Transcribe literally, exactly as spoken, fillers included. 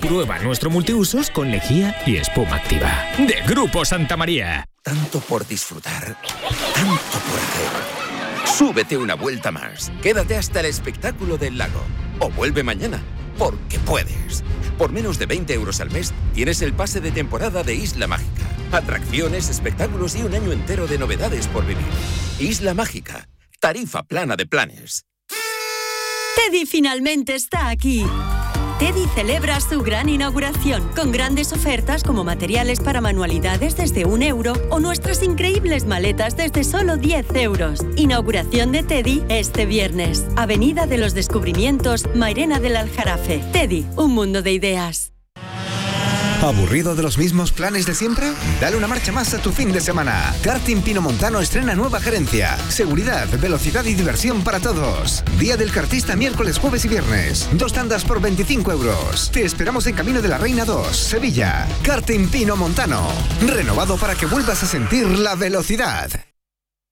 Prueba nuestro multiusos con lejía y espuma activa. De Grupo Santa María. Tanto por disfrutar, tanto por hacer. Súbete una vuelta más. Quédate hasta el espectáculo del lago. O vuelve mañana, porque puedes. Por menos de veinte euros al mes, tienes el pase de temporada de Isla Mágica. Atracciones, espectáculos y un año entero de novedades por vivir. Isla Mágica. Tarifa plana de planes. Teddy finalmente está aquí. Teddy celebra su gran inauguración con grandes ofertas como materiales para manualidades desde un euro o nuestras increíbles maletas desde solo diez euros. Inauguración de Teddy este viernes. Avenida de los Descubrimientos, Mairena del Aljarafe. Teddy, un mundo de ideas. ¿Aburrido de los mismos planes de siempre? Dale una marcha más a tu fin de semana. Karting Pinomontano estrena nueva gerencia. Seguridad, velocidad y diversión para todos. Día del kartista miércoles, jueves y viernes. Dos tandas por veinticinco euros. Te esperamos en Camino de la Reina dos, Sevilla. Karting Pinomontano. Renovado para que vuelvas a sentir la velocidad.